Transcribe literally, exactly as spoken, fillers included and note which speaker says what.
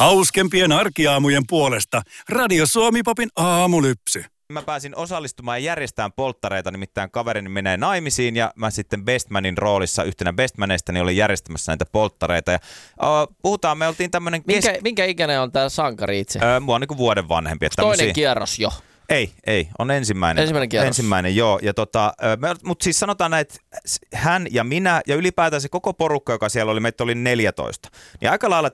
Speaker 1: Hauskempien arkiaamujen puolesta Radio Suomi-popin aamulypsy.
Speaker 2: Mä pääsin osallistumaan ja järjestämään polttareita, nimittäin kaverini menee naimisiin ja mä sitten bestmanin roolissa yhtenä bestmaneista niin olin järjestämässä näitä polttareita. Ja, uh, puhutaan, me oltiin tämmönen...
Speaker 3: Minkä,
Speaker 2: Kes...
Speaker 3: minkä ikäinen on tää sankari itse?
Speaker 2: Uh, mua on niinku vuoden vanhempi.
Speaker 3: Toinen
Speaker 2: tämmösiä...
Speaker 3: kierros jo.
Speaker 2: Ei, ei, on ensimmäinen.
Speaker 3: Ensimmäinen kierros.
Speaker 2: Ensimmäinen, joo. Ja tota, mutta siis sanotaan näin, että hän ja minä ja ylipäätään se koko porukka, joka siellä oli, meitä oli neljätoista. Niin aika lailla